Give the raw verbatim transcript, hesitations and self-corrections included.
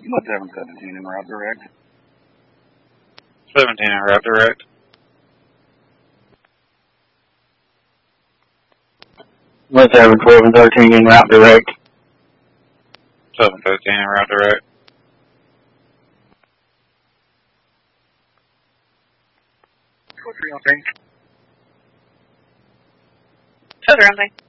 What's seven seventeen in route direct? seventeen in route direct. What's seven twelve and thirteen in route direct? seven thirteen in route direct. What's three on three? Shoulder on three.